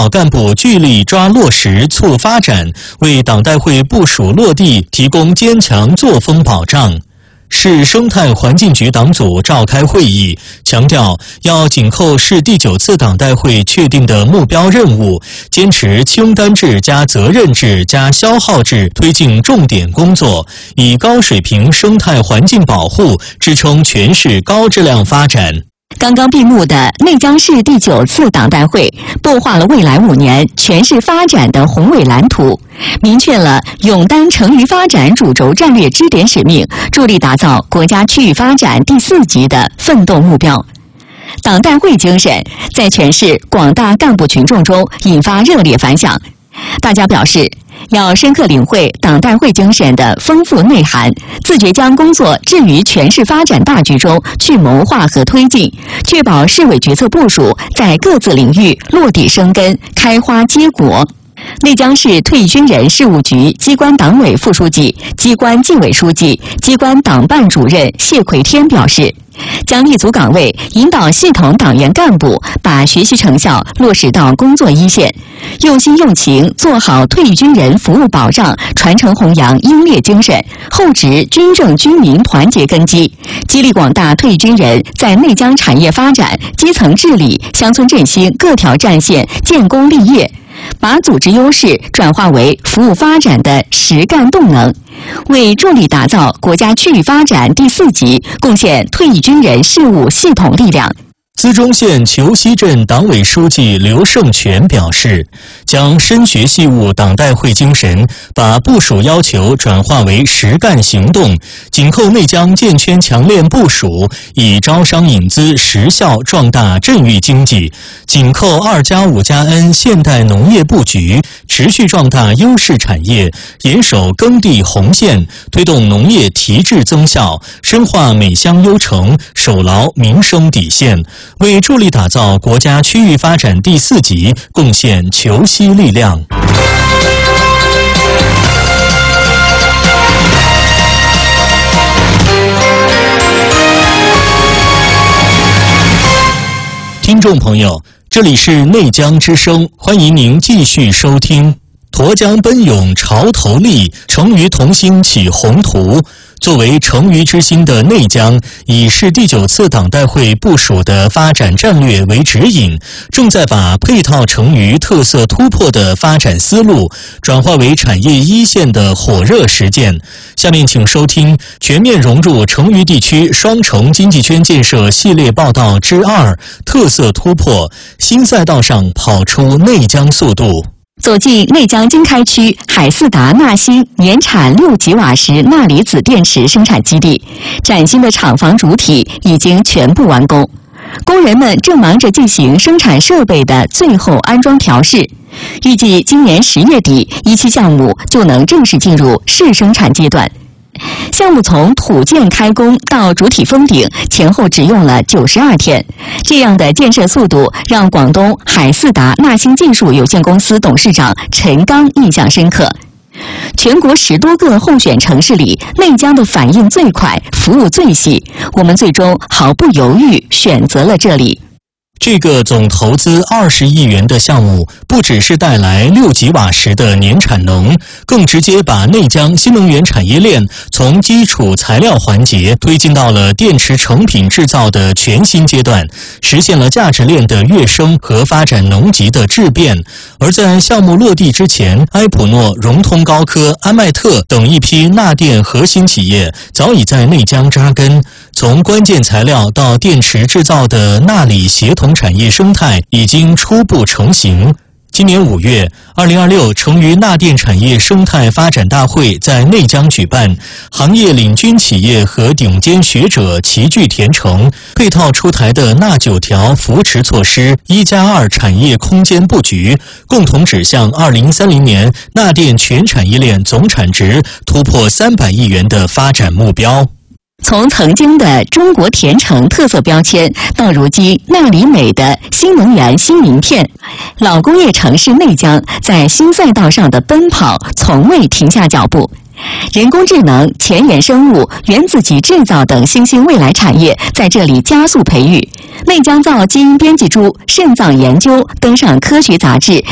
导干部聚力抓落实促发展，为党代会部署落地提供坚强作风保障。市生态环境局党组召开会议，强调要紧扣市第9次党代会确定的目标任务，坚持清单制加责任制加消耗制推进重点工作，以高水平生态环境保护支撑全市高质量发展。 刚刚闭幕的内江市第9次党代会擘画了未来5年全市发展的宏伟蓝图，明确了勇担成渝发展主轴战略支点使命，助力打造国家区域发展第4级的奋斗目标。党代会精神在全市广大干部群众中引发热烈反响，大家表示要深刻领会党代会精神的丰富内涵，自觉将工作置于全市发展大局中去谋划和推进，确保市委决策部署在各自领域落地生根、开花结果。内江市退役军人事务局机关党委副书记、机关纪委书记、机关党办主任谢奎天表示，将立足岗位，引导系统党员干部把学习成效落实到工作一线，用心用情做好退役军人服务保障，传承弘扬英烈精神，厚植军政军民团结根基，激励广大退役军人在内江产业发展、基层治理、乡村振兴各条战线建功立业，把组织优势转化为服务发展的实干动能，为助力打造国家区域发展第4级贡献退役军人事务系统力量。 资中县虬溪镇党委书记刘胜全表示，将深学细务党代会精神，把部署要求转化为实干行动，紧扣内江建圈强链部署，以招商引资实效壮大镇域经济，紧扣2+5+N 现代农业布局，持续壮大优势产业，严守耕地红线，推动农业提质增效，深化美乡优城，守牢民生底线，为助力打造国家区域发展第4级贡献虬溪力量。听众朋友，这里是内江之声，欢迎您继续收听。沱江奔涌潮头立，成渝同心起宏图。作为成渝之心的内江，以市第9次党代会部署的发展战略为指引，正在把配套成渝特色突破的发展思路转化为产业一线的火热实践。下面请收听全面融入成渝地区双城经济圈建设系列报道之2：特色突破，新赛道上跑出内江速度。 走进内江经开区海四达钠锌年产6吉瓦时钠离子电池生产基地，崭新的厂房主体已经全部完工，工人们正忙着进行生产设备的最后安装调试。预计今年10月底，1期项目就能正式进入试生产阶段。项目从土建开工到主体封顶前后只用了92天，这样的建设速度让广东海四达钠锌技术有限公司董事长陈刚印象深刻。全国10多个候选城市里，内江的反应最快，服务最细，我们最终毫不犹豫选择了这里。 这个总投资20亿元的项目，不只是带来6吉瓦时的年产能，更直接把内江新能源产业链从基础材料环节推进到了电池成品制造的全新阶段，实现了价值链的跃升和发展农级的质变。而在项目落地之前，埃普诺、融通高科、安迈特等一批钠电核心企业早已在内江扎根，从关键材料到电池制造的钠锂协同产业生态已经初步成型。今年5月，2026成渝钠电产业生态发展大会在内江举办，行业领军企业和顶尖学者齐聚田城，配套出台的钠9条扶持措施1+2产业空间布局，共同指向2030年钠电全产业链总产值突破300亿元的发展目标。 从曾经的中国甜橙特色标签，到如今钠离美的新能源新名片，老工业城市内江在新赛道上的奔跑从未停下脚步。人工智能、前沿生物、原子级制造等新兴未来产业在这里加速培育。内江造基因编辑株肾脏研究登上科学杂志